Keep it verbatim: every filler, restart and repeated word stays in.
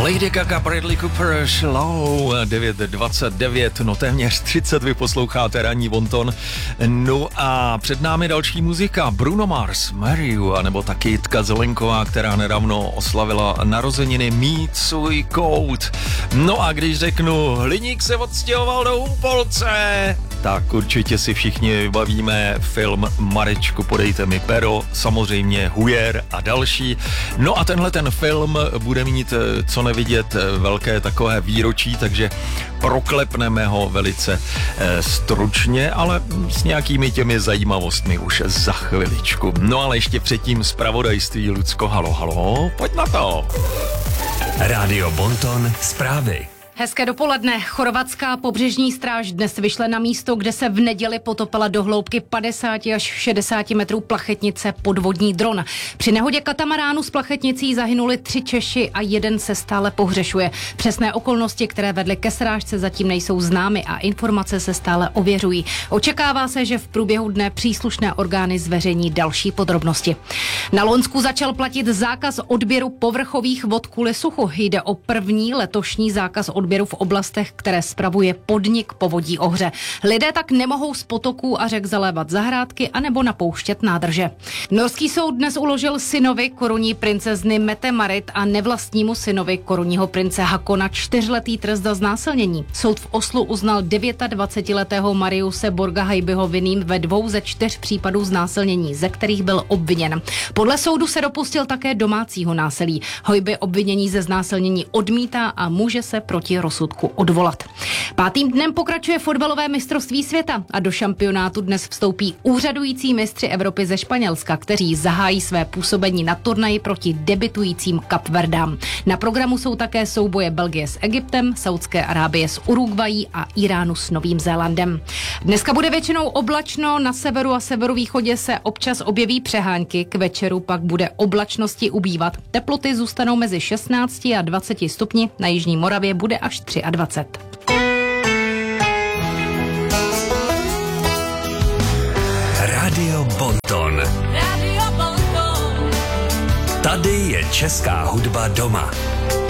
Lady Gaga, Bradley Cooper, Slow, devět dvacet devět, no téměř třicet, vy posloucháte Ranní bonton. No a před námi další muzika, Bruno Mars, Marry You, anebo taky Jitka Zelenková, která nedávno oslavila narozeniny, Mít svůj kout. No a když řeknu, hliník se odstěhoval do Humpolce, tak určitě si všichni vybavíme film Marečku, podejte mi pero, samozřejmě Hujer a další. No a tenhle ten film bude mít co nevidět velké takové výročí, takže proklepneme ho velice eh, stručně, ale s nějakými těmi zajímavostmi už za chviličku. No ale ještě předtím zpravodajství. Lucko, halo, halo, pojď na to. Rádio Bonton, zprávy. Hezké dopoledne. Chorvatská pobřežní stráž dnes vyšle na místo, kde se v neděli potopila do hloubky padesát až šedesát metrů plachetnice podvodní dron. Při nehodě katamaránu s plachetnicí zahynuli tři Češi a jeden se stále pohřešuje. Přesné okolnosti, které vedly ke srážce, zatím nejsou známy a informace se stále ověřují. Očekává se, že v průběhu dne příslušné orgány zveřejní další podrobnosti. Na Lonsku začal platit zákaz odběru povrchových vod kvůli suchu. Jde o první letošní zákaz odběru odběru v oblastech, které spravuje podnik Povodí Ohře. Lidé tak nemohou z potoků a řek zalévat zahrádky anebo napouštět nádrže. Norský soud dnes uložil synovi korunní princezny Mette-Marit a nevlastnímu synovi korunního prince Hakona čtyřletý trest za znásilnění. Soud v Oslu uznal dvacetidevítiletého Mariuse Borga-Hajbyho vinným ve dvou ze čtyř případů znásilnění, ze kterých byl obviněn. Podle soudu se dopustil také domácího násilí. Hojby obvinění ze znásilnění odmítá a může se proti rozsudku odvolat. Pátým dnem pokračuje fotbalové mistrovství světa a do šampionátu dnes vstoupí úřadující mistři Evropy ze Španělska, kteří zahájí své působení na turnaji proti debitujícím Kapverdám. Na programu jsou také souboje Belgie s Egyptem, Saudské Arábie s Uruguayí a Iránu s Novým Zélandem. Dneska bude většinou oblačno, na severu a severovýchodě se občas objeví přehánky, k večeru pak bude oblačnosti ubývat. Teploty zůstanou mezi šestnácti a dvaceti stupni, na jižní Moravě bude až dvacet tři. Rádio Bonton. Radio Bonton. Tady je česká hudba doma.